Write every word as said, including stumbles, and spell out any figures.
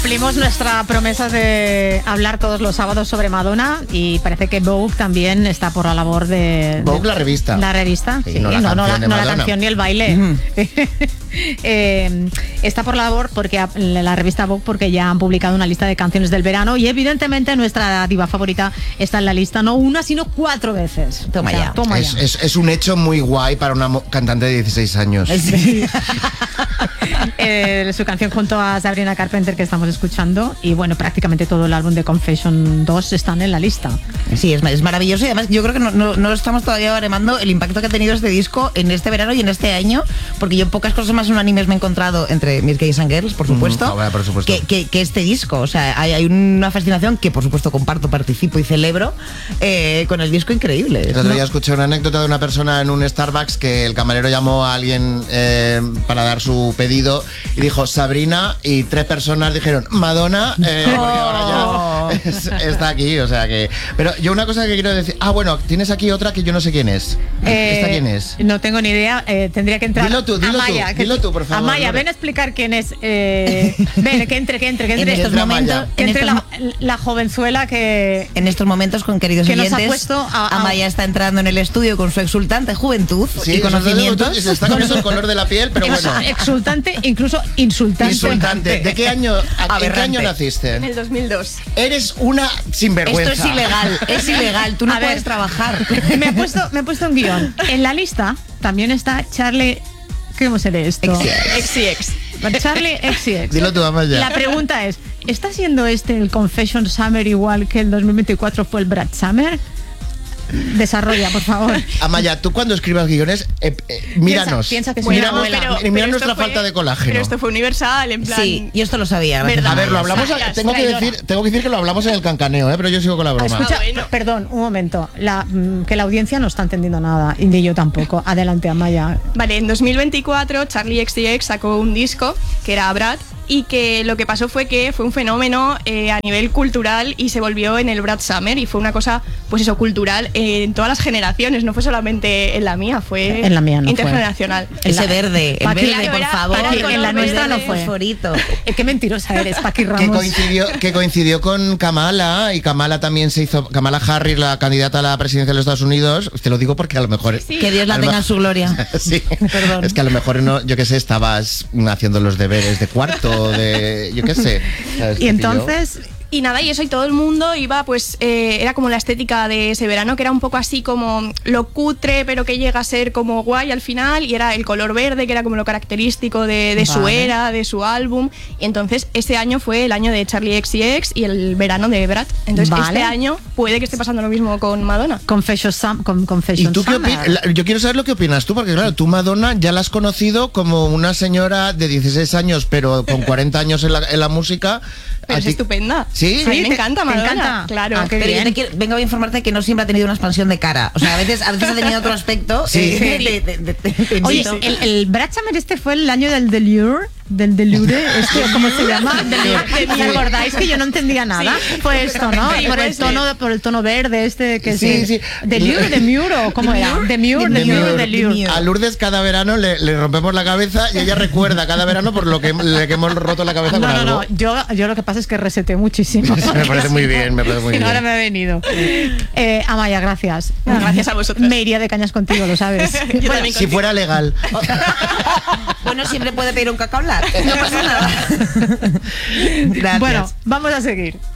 Cumplimos nuestra promesa de hablar todos los sábados sobre Madonna y parece que Vogue también está por la labor de... Vogue, de, la revista. La revista, sí, sí no, la, no, canción no, la, de no la canción ni el baile. Mm. eh, está por la labor porque la revista Vogue porque ya han publicado una lista de canciones del verano y evidentemente nuestra diva favorita está en la lista no una sino cuatro veces. Toma o sea, ya. Toma es, ya. Es, es un hecho muy guay para una cantante de dieciséis años. Sí. eh, su canción junto a Sabrina Carpenter que estamos escuchando y bueno, prácticamente todo el álbum de Confession dos están en la lista. Sí, es, es maravilloso y además yo creo que no, no, no estamos todavía baremando el impacto que ha tenido este disco en este verano y en este año, porque yo pocas cosas más unánimes me he encontrado entre Miss Gays and Girls, por supuesto, mm, oh, por supuesto. Que, que, que este disco. O sea, hay, hay una fascinación que por supuesto comparto, participo y celebro eh, con el disco increíble. El otro día escuché una anécdota de una persona en un Starbucks que el camarero llamó a alguien eh, para dar su pedido y dijo Sabrina y tres personas dijeron Madonna, eh, porque ahora ya es, está aquí, o sea que... Pero yo una cosa que quiero decir... Ah, bueno, tienes aquí otra que yo no sé quién es. Eh, ¿Esta quién es? No tengo ni idea, eh, tendría que entrar... Dilo tú, dilo Amaya, tú, que, dilo tú, por favor. Amaya, ven a explicar quién es... Eh, ven, que entre, que entre, que entre. En estos momentos... Que en entre estos la, la jovenzuela que... En estos momentos, con queridos que oyentes, nos ha puesto a, a, Amaya está entrando en el estudio con su exsultante juventud sí, y conocimientos. Y se está cambiando el color de la piel, pero bueno. Exultante, incluso insultante. Insultante. ¿De qué año, a, ¿en qué año naciste? En el dos mil dos. Eres una sinvergüenza. Esto es ilegal, es ilegal, tú no A puedes ver, trabajar. Me he puesto, me he puesto un guión. En la lista también está Charlie... ¿Cómo se lee esto? X y X. Charlie X y X. Dilo tú, Amaya. La pregunta es, ¿está siendo este el Confession Summer igual que el dos mil veinticuatro fue el Brad Summer? Desarrolla, por favor. Amaya, tú cuando escribas guiones, eh, eh, míranos. Piensa, piensa que mira, bueno, mira, pero, mira pero nuestra fue, falta de colágeno. Pero esto fue universal, en plan... Sí, yo esto lo sabía. ¿Verdad? A ver, lo hablamos. Sayas, tengo, que decir, tengo que decir que lo hablamos en el cancaneo, ¿eh? Pero yo sigo con la broma. Escucha, Ah, bueno. perdón, un momento. La, mm, que la audiencia no está entendiendo nada, y ni yo tampoco. Adelante, Amaya. Vale, en dos mil veinticuatro Charlie X C X sacó un disco que era Brad y que lo que pasó fue que fue un fenómeno eh, a nivel cultural y se volvió en el Brad Summer y fue una cosa, pues eso, cultural eh, en todas las generaciones, no fue solamente en la mía, fue en la mía no intergeneracional. Fue. Ese la, verde, el Paqui, verde, por era, favor. Paqui, en la nuestra no fue. Fosforito. Eh, qué mentirosa eres, Paqui Ramos. Que coincidió, que coincidió con Kamala, y Kamala también se hizo, Kamala Harris, la candidata a la presidencia de los Estados Unidos, te lo digo porque a lo mejor... Sí. Que Dios la tenga en su gloria. Sí, Perdón. es que a lo mejor, no, yo qué sé, estabas haciendo los deberes de cuarto, de... yo qué sé. ¿sabes? Y entonces... Y nada, y eso, y todo el mundo iba, pues, eh, era como la estética de ese verano, que era un poco así como lo cutre, pero que llega a ser como guay al final, y era el color verde, que era como lo característico de, de su Vale. era, de su álbum, y entonces ese año fue el año de Charlie X C X y el verano de Brad. Entonces Vale. este año puede que esté pasando lo mismo con Madonna. Confession, Sum, con, confession ¿Y tú qué Summer. opinas? Yo quiero saber lo que opinas tú, porque claro, tú Madonna ya la has conocido como una señora de dieciséis años, pero con cuarenta años en la, en la música. Pero ¿A es ti- estupenda. ¿Sí? A mí Sí, me te- encanta te Madonna. encanta. Claro. Ah, qué Pero yo bien. te quiero, vengo a informarte que no siempre ha tenido una expansión de cara. O sea, a veces, a veces ha tenido otro aspecto. Sí. eh, de, de, de, de- de- Oye, de- el, el Brad Summer este fue el año del Delure, del Delure, este, ¿cómo se llama? Delure. ¿Os acordáis que yo no entendía nada? Fue esto, ¿no? Sí, Por el sí. tono, por el tono verde este que Sí, se... sí. Delure, Demure, ¿o cómo era? Demure, Demure, Delure. A Lourdes cada verano le, le rompemos la cabeza y ella recuerda cada verano por lo que, le que hemos roto la cabeza No, con no, algo. no, yo, yo lo que pasa es que reseté muchísimo. Me parece muy bien, me parece muy Y bien. ahora me ha venido. Eh, Amaya, gracias. Nada, gracias a vosotros. Me iría de cañas contigo, lo sabes. Yo también Si fuera legal. Bueno, siempre puede pedir un cacao lat. No pasa nada. Gracias. Bueno, vamos a seguir.